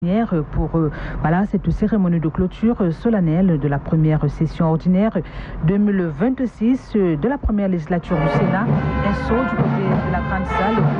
pour voilà, cette cérémonie de clôture solennelle de la première session ordinaire 2026 de la première législature du Sénat. Un saut du côté de la grande salle.